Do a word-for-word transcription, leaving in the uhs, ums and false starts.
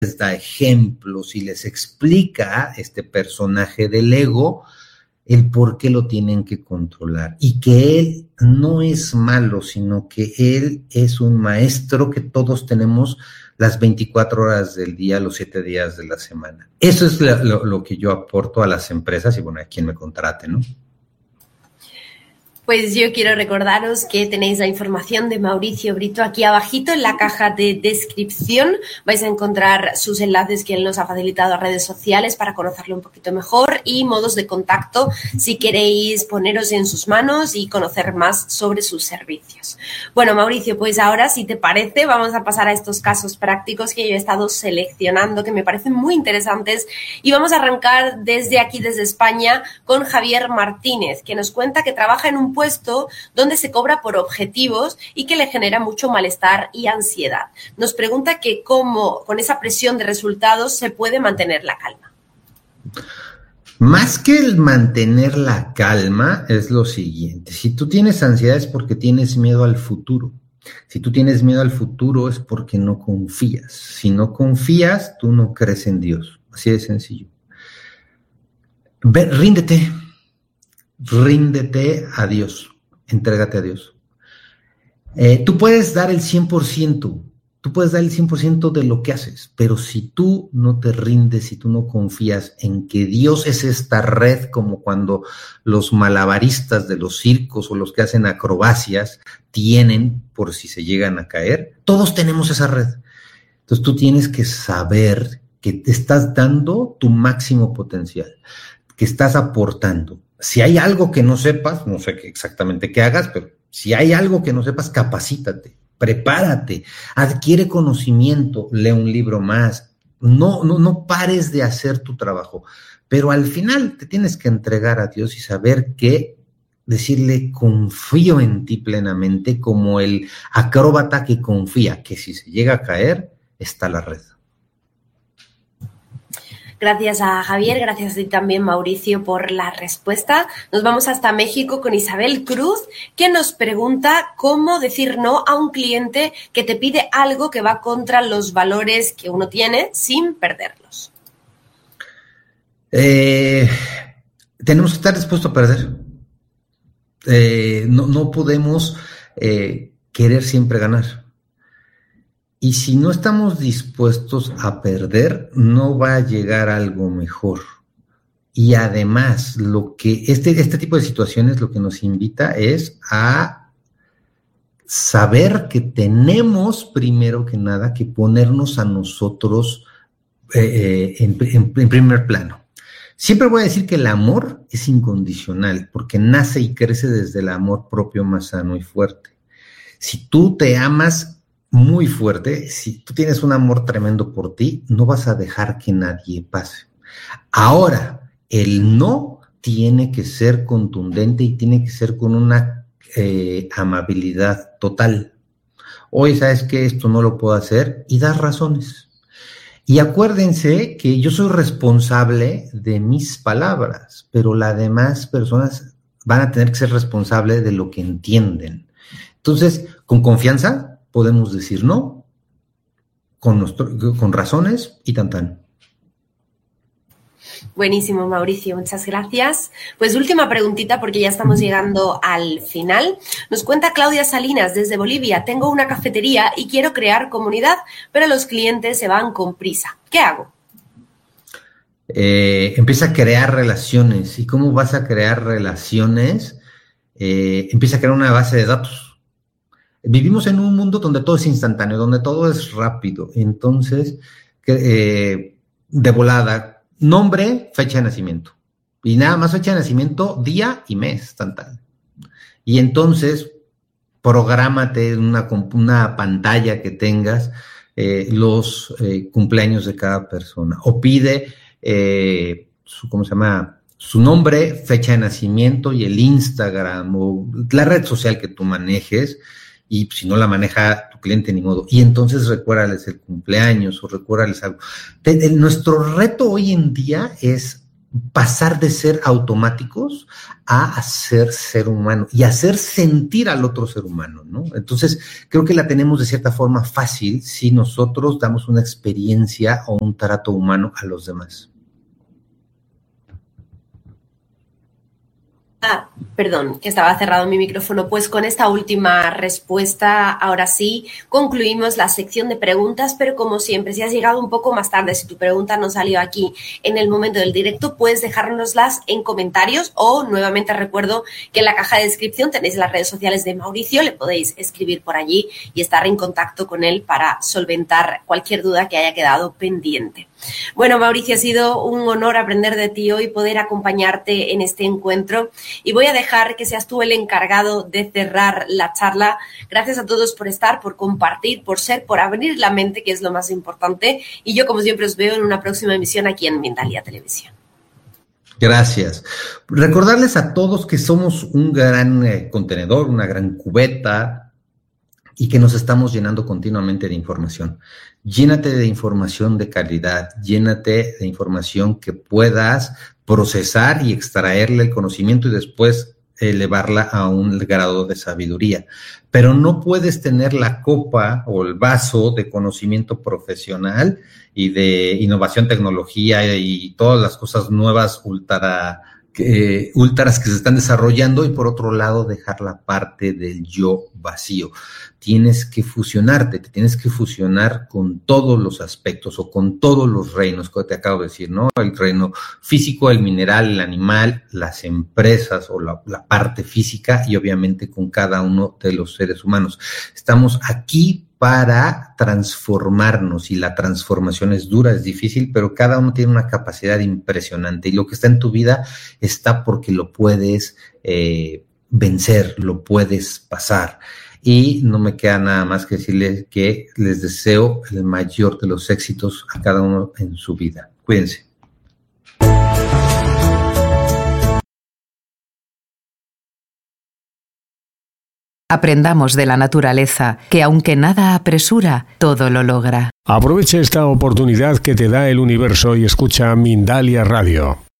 les da ejemplos y les explica este personaje del ego el por qué lo tienen que controlar y que él no es malo, sino que él es un maestro que todos tenemos las veinticuatro horas del día, los siete días de la semana. Eso es lo, lo, lo que yo aporto a las empresas y, bueno, a quien me contrate, ¿no? Pues yo quiero recordaros que tenéis la información de Mauricio Brito aquí abajito en la caja de descripción. Vais a encontrar sus enlaces que él nos ha facilitado a redes sociales para conocerlo un poquito mejor y modos de contacto si queréis poneros en sus manos y conocer más sobre sus servicios. Bueno, Mauricio, pues ahora, si te parece, vamos a pasar a estos casos prácticos que yo he estado seleccionando, que me parecen muy interesantes, y vamos a arrancar desde aquí, desde España, con Javier Martínez, que nos cuenta que trabaja en un puesto donde se cobra por objetivos y que le genera mucho malestar y ansiedad. Nos pregunta que cómo con esa presión de resultados se puede mantener la calma. Más que el mantener la calma es lo siguiente: si tú tienes ansiedad es porque tienes miedo al futuro. Si tú tienes miedo al futuro es porque no confías. Si no confías, tú no crees en Dios. Así de sencillo. Ve, ríndete. Ríndete a Dios, entrégate a Dios. Eh, tú puedes dar el cien por ciento, tú puedes dar el cien por ciento de lo que haces, pero si tú no te rindes, si tú no confías en que Dios es esta red, como cuando los malabaristas de los circos o los que hacen acrobacias tienen por si se llegan a caer, todos tenemos esa red. Entonces tú tienes que saber que te estás dando tu máximo potencial, que estás aportando. Si hay algo que no sepas, no sé qué exactamente qué hagas, pero si hay algo que no sepas, capacítate, prepárate, adquiere conocimiento, lee un libro más. No, no, no pares de hacer tu trabajo, pero al final te tienes que entregar a Dios y saber que decirle confío en ti plenamente, como el acróbata que confía que si se llega a caer, está la red. Gracias a Javier, gracias a ti también, Mauricio, por la respuesta. Nos vamos hasta México con Isabel Cruz, que nos pregunta cómo decir no a un cliente que te pide algo que va contra los valores que uno tiene sin perderlos. Eh, tenemos que estar dispuestos a perder. Eh, no, no podemos eh, querer siempre ganar. Y si no estamos dispuestos a perder, no va a llegar algo mejor. Y además, lo que este, este tipo de situaciones lo que nos invita es a saber que tenemos, primero que nada, que ponernos a nosotros eh, en, en, en primer plano. Siempre voy a decir que el amor es incondicional, porque nace y crece desde el amor propio más sano y fuerte. Si tú te amas muy fuerte, si tú tienes un amor tremendo por ti, no vas a dejar que nadie pase. Ahora, el no tiene que ser contundente y tiene que ser con una eh, amabilidad total. Oye, ¿sabes qué? Esto no lo puedo hacer, y das razones. Y acuérdense que yo soy responsable de mis palabras, pero las demás personas van a tener que ser responsables de lo que entienden. Entonces, con confianza podemos decir no, con, nuestro, con razones y tan tan. Buenísimo, Mauricio, muchas gracias. Pues última preguntita, porque ya estamos llegando al final. Nos cuenta Claudia Salinas desde Bolivia: tengo una cafetería y quiero crear comunidad, pero los clientes se van con prisa. ¿Qué hago? Eh, empieza a crear relaciones. ¿Y cómo vas a crear relaciones? Eh, empieza a crear una base de datos. Vivimos en un mundo donde todo es instantáneo, donde todo es rápido. Entonces, eh, de volada, nombre, fecha de nacimiento. Y nada más fecha de nacimiento, día y mes, tan tal. Y entonces, prográmate en una, una pantalla que tengas eh, los eh, cumpleaños de cada persona. O pide, eh, su, ¿cómo se llama?, su nombre, fecha de nacimiento y el Instagram o la red social que tú manejes. Y si no la maneja tu cliente, ni modo. Y entonces recuérdales el cumpleaños o recuérdales algo. Te, el, nuestro reto hoy en día es pasar de ser automáticos a hacer ser humano y hacer sentir al otro ser humano, ¿no? Entonces, creo que la tenemos de cierta forma fácil si nosotros damos una experiencia o un trato humano a los demás. Ah, perdón, que estaba cerrado mi micrófono. Pues con esta última respuesta, ahora sí, concluimos la sección de preguntas, pero como siempre, si has llegado un poco más tarde, si tu pregunta no salió aquí en el momento del directo, puedes dejárnoslas en comentarios o, nuevamente recuerdo que en la caja de descripción tenéis las redes sociales de Mauricio, le podéis escribir por allí y estar en contacto con él para solventar cualquier duda que haya quedado pendiente. Bueno, Mauricio, ha sido un honor aprender de ti hoy, poder acompañarte en este encuentro y voy a dejar que seas tú el encargado de cerrar la charla. Gracias a todos por estar, por compartir, por ser, por abrir la mente, que es lo más importante, y yo como siempre os veo en una próxima emisión aquí en Mindalia Televisión. Gracias. Recordarles a todos que somos un gran eh, contenedor, una gran cubeta, y que nos estamos llenando continuamente de información. Llénate de información de calidad, llénate de información que puedas procesar y extraerle el conocimiento y después elevarla a un grado de sabiduría. Pero no puedes tener la copa o el vaso de conocimiento profesional y de innovación, tecnología y todas las cosas nuevas ultra Que, ultras que se están desarrollando, y por otro lado dejar la parte del yo vacío. Tienes que fusionarte, te tienes que fusionar con todos los aspectos o con todos los reinos que te acabo de decir, ¿no? El reino físico, el mineral, el animal, las empresas o la, la parte física, y obviamente con cada uno de los seres humanos. Estamos aquí para transformarnos, y la transformación es dura, es difícil, pero cada uno tiene una capacidad impresionante, y lo que está en tu vida está porque lo puedes eh, vencer, lo puedes pasar. Y no me queda nada más que decirles que les deseo el mayor de los éxitos a cada uno en su vida. Cuídense. Aprendamos de la naturaleza, que aunque nada apresura, todo lo logra. Aprovecha esta oportunidad que te da el universo y escucha Mindalia Radio.